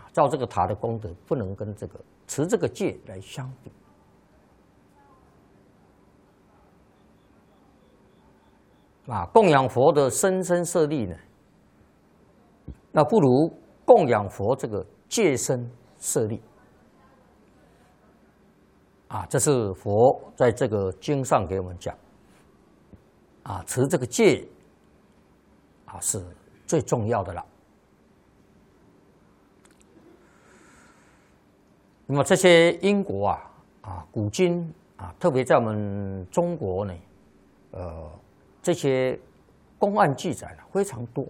造这个塔的功德不能跟这个持这个戒来相比。供养佛的身身舍利呢，那不如供养佛这个戒身舍利。这是佛在这个经上给我们讲，持这个戒是最重要的了。那么这些因果古今特别在我们中国呢，这些公案记载非常多。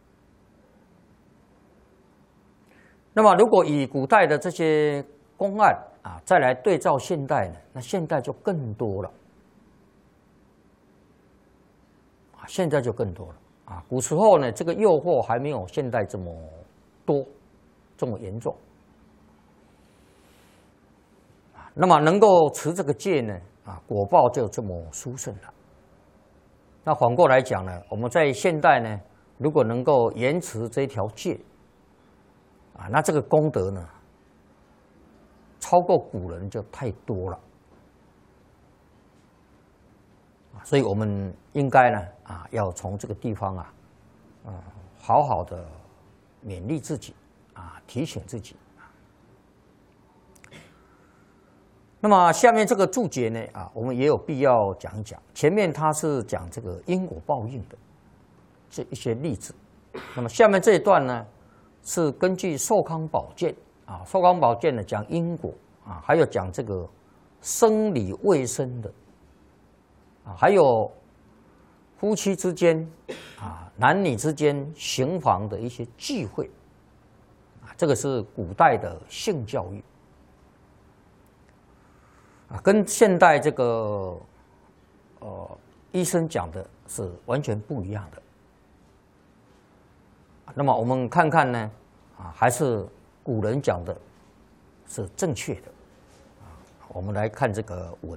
那么如果以古代的这些公案再来对照现代呢，那现代就更多了。现在就更多了古时候呢，这个诱惑还没有现代这么多，这么严重。那么能够持这个戒呢，果报就这么殊胜了。那反过来讲呢，我们在现代呢，如果能够严持这条戒，那这个功德呢，超过古人就太多了。所以我们应该呢，要从这个地方好好的勉励自己，提醒自己。那么下面这个注解呢，我们也有必要讲一讲。前面它是讲这个因果报应的这一些例子，那么下面这一段呢，是根据《寿康宝鉴》《寿康宝鉴》呢讲因果还有讲这个生理卫生的还有夫妻之间男女之间行房的一些忌讳这个是古代的性教育。跟现代这个医生讲的是完全不一样的。那么我们看看呢，还是古人讲的是正确的。我们来看这个文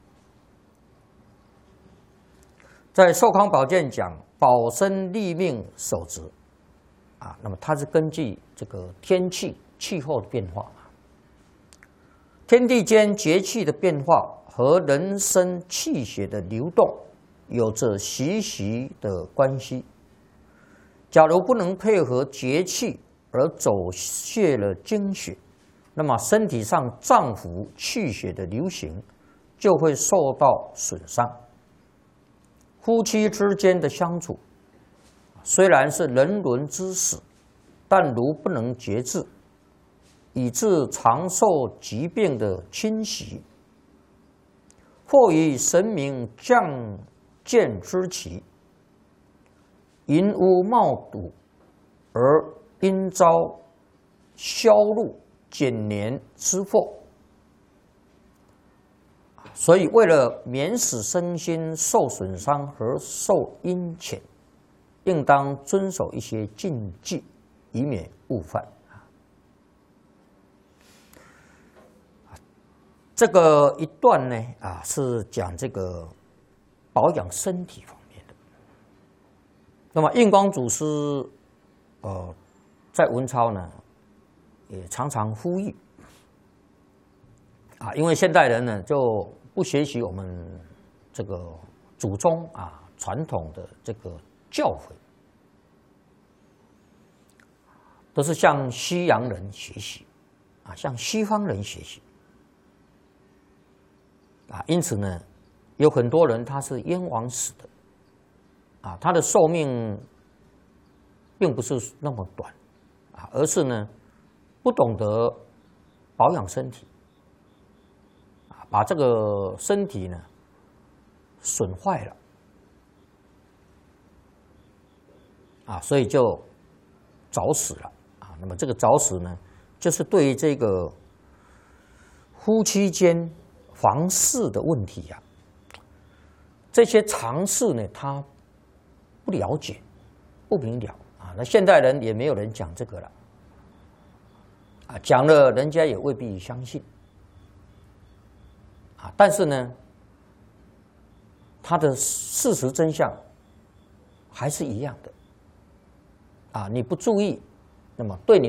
在《寿康宝鉴》讲保身立命守职那么它是根据这个天气气候的变化。天地间节气的变化和人生气血的流动有着息息的关系。假如不能配合节气而走泄了精血，那么身体上脏腑气血的流行就会受到损伤。夫妻之间的相处虽然是人伦之事，但如不能节制，以致常受疾病的侵袭，或于神明降见之期，淫污冒堵，而因遭销路减年之祸。所以为了免使身心受损伤和受阴遣，应当遵守一些禁忌，以免误犯。这个一段呢，是讲这个保养身体方面的。那么印光祖师，在文钞呢，也常常呼吁，因为现代人呢就不学习我们这个祖宗传统的这个教诲，都是向西洋人学习，向西方人学习。因此呢，有很多人他是冤枉死的，他的寿命并不是那么短，而是呢不懂得保养身体，把这个身体呢损坏了，所以就早死了，那么这个早死呢，就是对于这个夫妻间房事的问题这些常识呢，他不了解、不明了那现代人也没有人讲这个了讲了人家也未必相信但是呢，他的事实真相还是一样的你不注意，那么对你